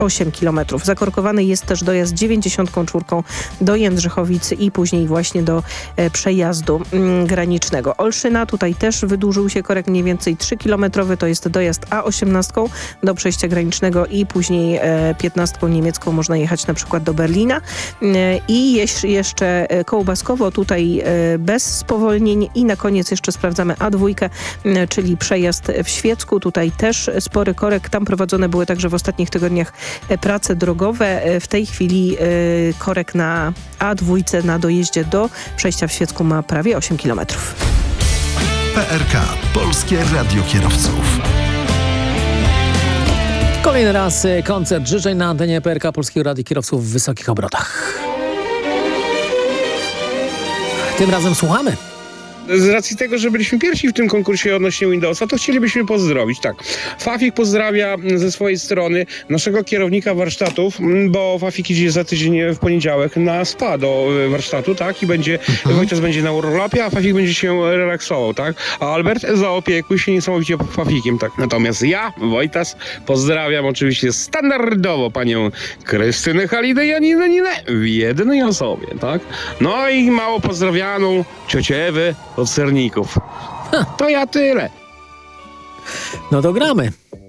8 km. Zakorkowany jest też dojazd 94 do Jędrzychowic i później właśnie do przejazdu granicznego. Olszyna, tutaj też wydłużył się korek mniej więcej 3-kilometrowy, to jest dojazd A18 do przejścia granicznego i później 15 niemiecką można jechać na przykład do Berlina. I jeszcze Kołbaskowo, tutaj bez spowolnień i na koniec jeszcze sprawdzamy A2, czyli przejazd w Świecku. Tutaj też spory korek. Tam prowadzone były także w ostatnich tygodniach prace drogowe. W tej chwili korek na A2 na dojeździe do przejścia w Świecku ma prawie 8 km. PRK. Polskie Radio Kierowców. Kolejny raz koncert życzeń na antenie PRK Polskiego Radia Kierowców w wysokich obrotach. Tym razem słuchamy. Z racji tego, że byliśmy pierwsi w tym konkursie odnośnie Windowsa, to chcielibyśmy pozdrowić. Tak, Fafik pozdrawia ze swojej strony naszego kierownika warsztatów, bo Fafik idzie za tydzień w poniedziałek na spa do warsztatu, tak? I Wojtas będzie na urlopie, a Fafik będzie się relaksował, tak? A Albert zaopiekuje się niesamowicie Fafikiem, tak? Natomiast ja, Wojtas, pozdrawiam oczywiście standardowo panią Krystynę Halidę i Aninę Ninę w jednej osobie, tak? No i mało pozdrawianą ciocię Ewę od Serników. To ja tyle. No to gramy.